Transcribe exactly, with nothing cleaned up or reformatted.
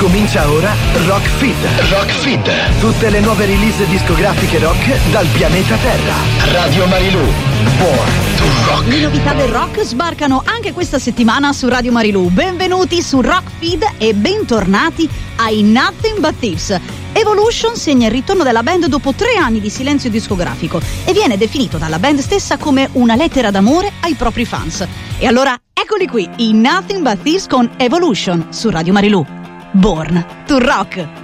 Comincia ora Rock Feed. Rock Feed. Tutte le nuove release discografiche rock dal pianeta Terra. Radio Marilù. Born to Rock. Le novità del rock sbarcano anche questa settimana su Radio Marilù. Benvenuti su Rock Feed e bentornati ai Nothing But Thieves. Evolution segna il ritorno della band dopo tre anni di silenzio discografico e viene definito dalla band stessa come una lettera d'amore ai propri fans. E allora eccoli qui, i Nothing But Thieves con Evolution su Radio Marilù. Born to Rock.